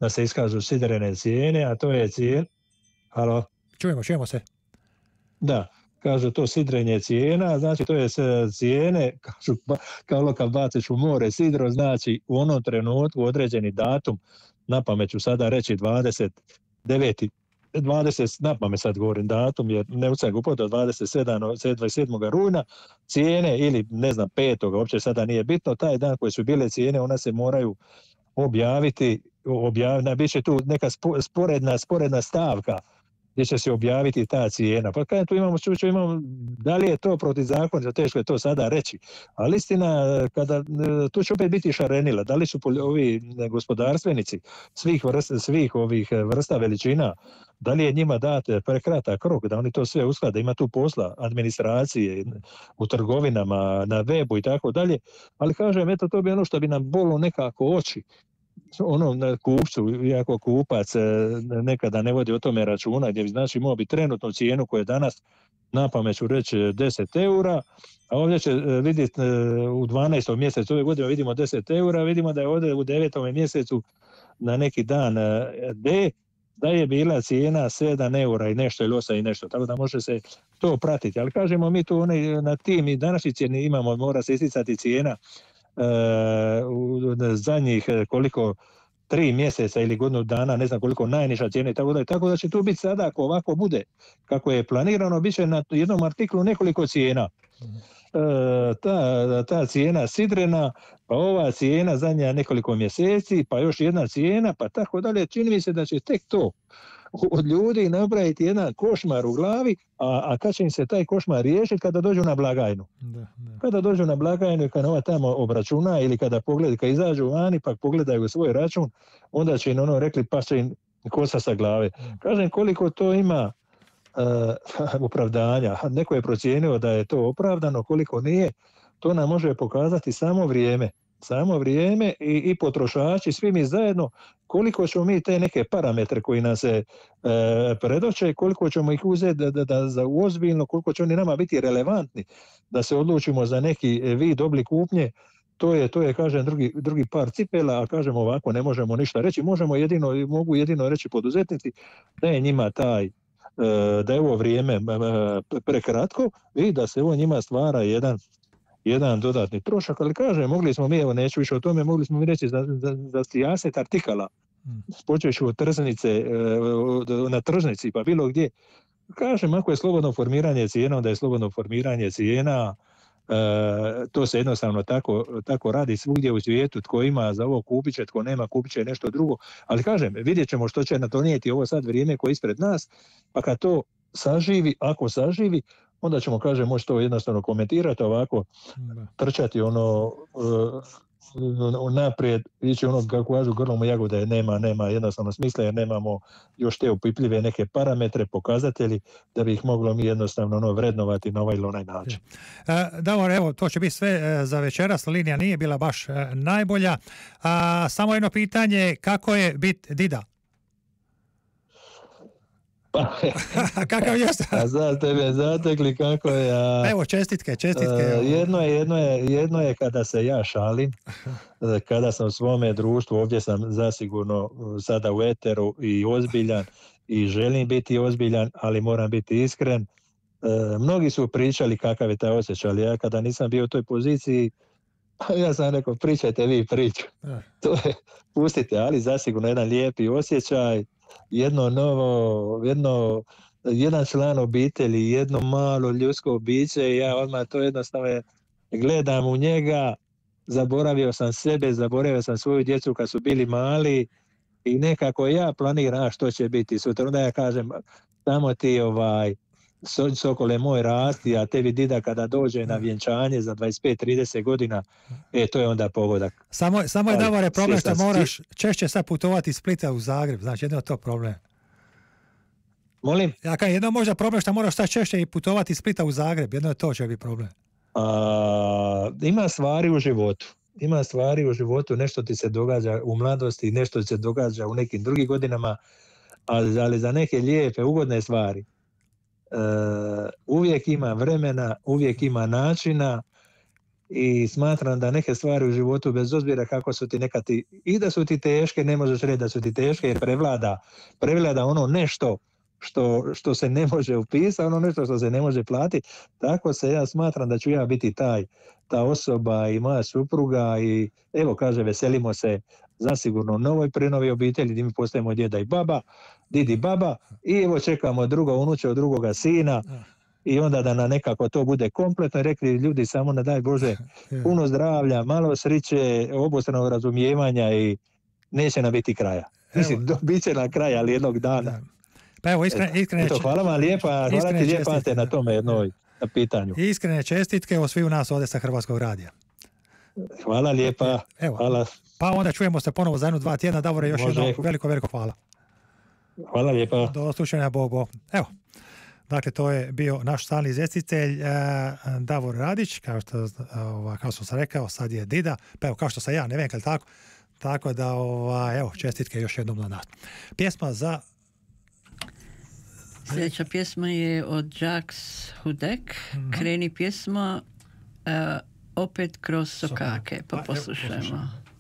da se iskažu sidrene cijene, a to je cijena. Halo? Čujemo se. Da, kažu to sidrenje cijena, znači to je cijene, kažu kao kad baciš u more sidro, znači u onom trenutku određeni datum, na pamet ću sada reći 20, na pamet sad govorim datum, jer ne ucam glupotu, 27. rujna, cijene ili ne znam 5. uopće sada nije bitno, taj dan koje su bile cijene, ona se moraju objaviti, bit će tu neka sporedna stavka gdje će se objaviti ta cijena. Pa kada tu imamo, da li je to protizakonito, teško je to sada reći. Ali istina, tu će opet biti šarenila. Da li su ovi gospodarstvenici svih ovih vrsta veličina, da li je njima dat prekratak rok, da oni to sve usklade, ima tu posla, administracije, u trgovinama, na webu i tako dalje. Ali kažem, eto, to bi ono što bi nam bolo nekako oči. Na kupcu, iako kupac nekada ne vodi o tome računa, gdje znači imao bi trenutnu cijenu koja je danas, na pamet ću reći 10 eura, a ovdje će vidjeti u 12. mjesecu ove godine vidimo 10 eura, vidimo da je ovdje u 9. mjesecu na neki dan D, da je bila cijena 7 eura i nešto ili 8 i nešto, tako da može se to pratiti. Ali kažemo mi tu na tim i današnji cijeni imamo, mora se isticati cijena u zadnjih koliko 3 mjeseca ili godinu dana, ne znam koliko najniža cijena i tako da će tu biti sada, ako ovako bude kako je planirano, bit će na jednom artiklu nekoliko cijena. Ta cijena sidrena, pa ova cijena zadnja nekoliko mjeseci, pa još jedna cijena, pa tako dalje. Čini mi se da će tek to od ljudi napraviti jedan košmar u glavi, a kad će im se taj košmar riješiti kada dođu na blagajnu. Kada dođu na blagajnu i kada ova tamo obračuna ili kada izađu vani pa pogledaju svoj račun, onda će im rekli pa će im kosa sa glave. Kažem koliko to ima opravdanja. Neko je procijenio da je to opravdano, koliko nije, to nam može pokazati samo vrijeme i potrošači, svi mi zajedno, koliko ćemo mi te neke parametre koji nam se predoče, koliko ćemo ih uzeti za ozbiljno, koliko će oni nama biti relevantni, da se odlučimo za neki vid, oblik kupnje. To je kažem drugi par cipela, a kažem ovako ne možemo ništa reći, mogu jedino reći poduzetnici da je njima da je ovo vrijeme prekratko i da se ovo njima stvara jedan dodatni trošak, ali kažem, mogli smo mi, evo neću više o tome, mogli smo mi reći za 30 artikala, počeći od trznice, na tržnici, pa bilo gdje. Kažem, ako je slobodno formiranje cijena, onda je slobodno formiranje cijena, to se jednostavno tako radi svugdje u svijetu, tko ima za ovo kupit će, tko nema kupit će nešto drugo, ali kažem, vidjet ćemo što će donijeti ovo sad vrijeme koje je ispred nas, pa kad to ako saživi, onda ćemo, kažem, moći to jednostavno komentirati, ovako trčati naprijed, ići kako kažu grlom u jagode, nema jednostavno smisla, jer nemamo još te opipljive neke parametre, pokazatelji, da bi ih moglo mi jednostavno vrednovati na ovaj ili onaj način. Davor, evo, to će biti sve za večeras, linija nije bila baš najbolja. Samo jedno pitanje, kako je bit dida? Kakav je? Za tebe zatekli kako je. Evo, čestitke. Jedno je kada se ja šalim, kada sam u svome društvu, ovdje sam zasigurno sada u eteru i ozbiljan i želim biti ozbiljan, ali moram biti iskren. Mnogi su pričali kakav je taj osjećaj, ali ja kada nisam bio u toj poziciji, ja sam rekao, pričajte vi priču. To je, pustite, ali zasigurno jedan lijepi osjećaj, jedno novo, jedan član obitelji, jedno malo ljudsko biće i ja odmah to jednostavno gledam u njega, zaboravio sam sebe, zaboravio sam svoju djecu kad su bili mali i nekako ja planiram što će biti sutra. Onda ja kažem, tamo ti sokole moj rasti, a tebi dida kada dođe na vjenčanje za 25-30 godina, to je onda pogodak. Samo je, Davore, problem što moraš češće sad putovati iz Splita u Zagreb, znači jedno je to problem. Molim? Ja kažem, jedno možda problem što moraš sad češće i putovati iz Splita u Zagreb, jedno je to će biti problem. Ima stvari u životu, nešto ti se događa u mladosti, nešto ti se događa u nekim drugim godinama, ali za neke lijepe, ugodne stvari uvijek ima vremena, uvijek ima načina i smatram da neke stvari u životu, bez obzira kako su ti nekad i da su ti teške, ne možeš reći da su ti teške jer prevlada ono nešto što se ne može upisati, ono nešto što se ne može platiti. Tako se ja smatram da ću ja biti ta osoba i moja supruga i evo kaže veselimo se zasigurno novoj prenovi obitelji gdje mi postajemo djeda i baba, didi baba i evo čekamo drugo unuče od drugoga sina i onda da nam nekako to bude kompletno. Rekli ljudi samo na daj Bože puno zdravlja, malo sreće, obostranog razumijevanja i neće nam biti kraja. Mislim, bit će na kraj, ali jednog dana. Pa evo, iskrene hvala vam lijepa, hvala ti lijepa te na tome jednoj na pitanju. Iskrene čestitke o svi u nas ovdje sa Hrvatskog radija. Hvala lijepa. Evo, hvala. Pa onda čujemo se ponovo za 1-2 tjedna. Davore, još jedno veliko hvala. Hvala lijepa. Do slušanja, Bog. Evo, dakle, to je bio naš stalni izvjestitelj Davor Radić, kao što sam rekao, sad je dida, pa evo, kao što sam ja, ne vem kad tako. Tako da, evo, čestitke još jednom na nas. Pjesma za... Sljedeća pjesma je od Jacques Hudek. Kreni pjesma opet kroz sokake. Pa poslušajmo.